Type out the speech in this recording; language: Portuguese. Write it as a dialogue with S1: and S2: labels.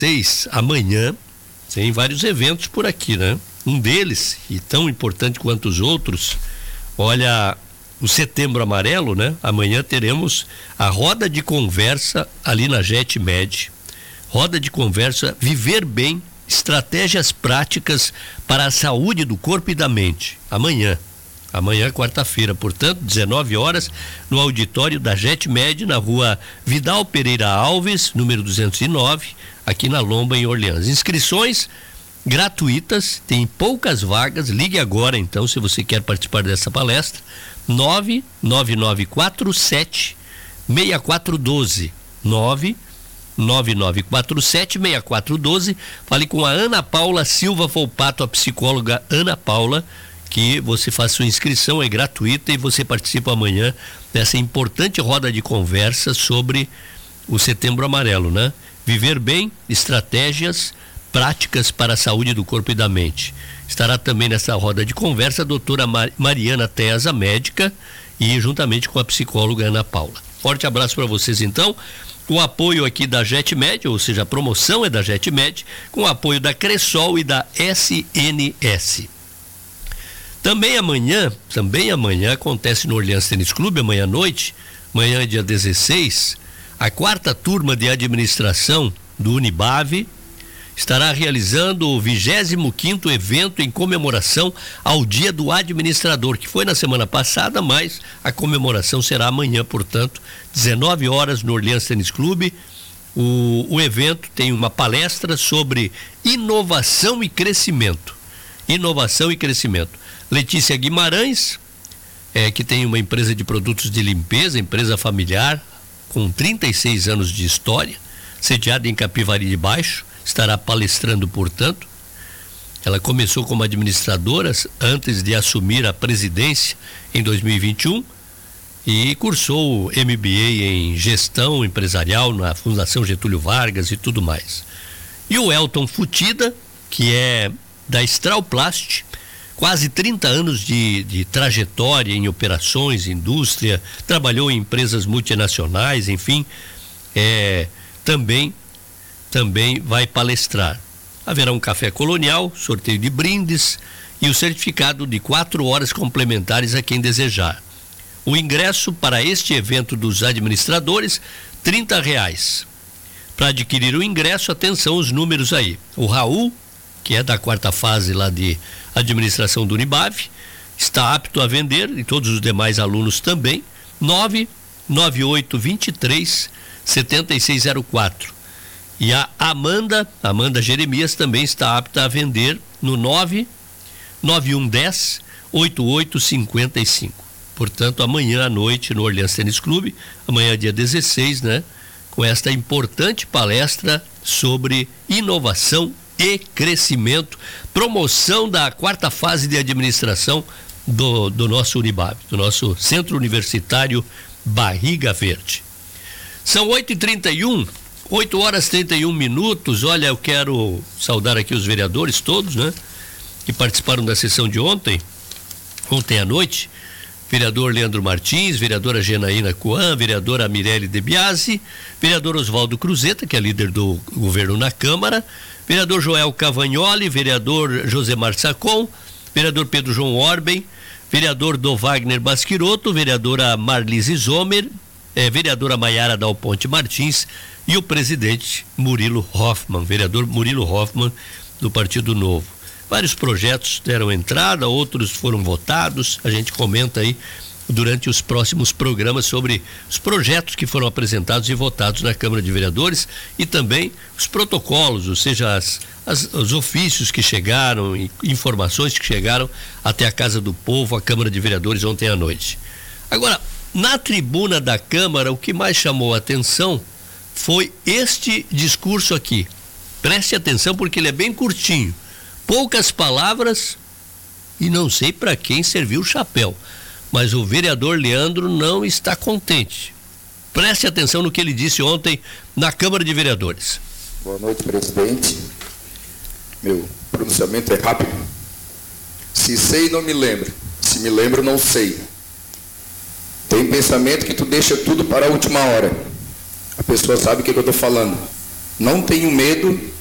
S1: 16, amanhã, tem vários eventos por aqui, né? Um deles, e tão importante quanto os outros, olha, o Setembro Amarelo, né? Amanhã teremos a roda de conversa ali na JetMed. Roda de conversa Viver Bem, estratégias práticas para a saúde do corpo e da mente. Amanhã, quarta-feira, portanto, 19 horas, no auditório da JetMed, na rua Vidal Pereira Alves, número 209, aqui na Lomba, em Orleans. Inscrições gratuitas, tem poucas vagas. Ligue agora, então, se você quer participar dessa palestra. 99947 6412 99947 6412. Fale com a Ana Paula Silva Volpato, a psicóloga Ana Paula, que você faz sua inscrição, é gratuita, e você participa amanhã dessa importante roda de conversa sobre o Setembro Amarelo, né? Viver Bem, estratégias práticas para a saúde do corpo e da mente. Estará também nessa roda de conversa a doutora Mariana Tesa, médica, e juntamente com a psicóloga Ana Paula. Forte abraço para vocês, então. O apoio aqui da JetMed, ou seja, a promoção é da JetMed, com o apoio da Cressol e da SNS. Também amanhã acontece no Orleans Tênis Clube, amanhã à noite, amanhã dia 16, a 4ª turma de administração do Unibave estará realizando o 25º evento em comemoração ao Dia do Administrador, que foi na semana passada, mas a comemoração será amanhã, portanto, 19 horas no Orleans Tênis Clube. O evento tem uma palestra sobre inovação e crescimento. Letícia Guimarães, que tem uma empresa de produtos de limpeza, empresa familiar, com 36 anos de história, sediada em Capivari de Baixo, estará palestrando, portanto. Ela começou como administradora antes de assumir a presidência em 2021 e cursou o MBA em gestão empresarial na Fundação Getúlio Vargas e tudo mais. E o Elton Futida, que é da Strauplast, quase 30 anos de trajetória em operações, indústria, trabalhou em empresas multinacionais, enfim, também vai palestrar. Haverá um café colonial, sorteio de brindes e o certificado de 4 horas complementares a quem desejar. O ingresso para este evento dos administradores, R$30. Para adquirir o ingresso, atenção os números aí. O Raul, que é da 4ª fase lá de administração do Unibave, está apto a vender, e todos os demais alunos também. 99823-7604. E a Amanda Jeremias, também está apta a vender no 99110-8855. Portanto, amanhã à noite no Orleans Tênis Clube, amanhã dia 16, né? Com esta importante palestra sobre inovação e crescimento, promoção da 4ª fase de administração do nosso Unibave, do nosso Centro Universitário Barriga Verde. São 8h31, 8 horas 31 minutos. Olha, eu quero saudar aqui os vereadores todos, né? Que participaram da sessão de ontem à noite. Vereador Leandro Martins, vereadora Genaína Coan, vereadora Mirelle De Biasi, vereador Oswaldo Cruzeta, que é líder do governo na Câmara, vereador Joel Cavagnoli, vereador Josemar Sacon, vereador Pedro João Orben, vereador Do Wagner Basquiroto, vereadora Marlise Zomer, vereadora Maiara Dal Ponte Martins e o presidente Murilo Hoffmann, vereador Murilo Hoffmann, do Partido Novo. Vários projetos deram entrada, outros foram votados. A gente comenta aí durante os próximos programas sobre os projetos que foram apresentados e votados na Câmara de Vereadores e também os protocolos, ou seja, os ofícios que chegaram, informações que chegaram até a Casa do Povo, a Câmara de Vereadores ontem à noite. Agora, na tribuna da Câmara, o que mais chamou a atenção foi este discurso aqui. Preste atenção porque ele é bem curtinho. Poucas palavras e não sei para quem serviu o chapéu, mas o vereador Leandro não está contente. Preste atenção no que ele disse ontem na Câmara de Vereadores.
S2: Boa noite, presidente. Meu pronunciamento é rápido. Se sei, não me lembro. Se me lembro, não sei. Tem pensamento que tu deixa tudo para a última hora. A pessoa sabe o que eu estou falando. Não tenho medo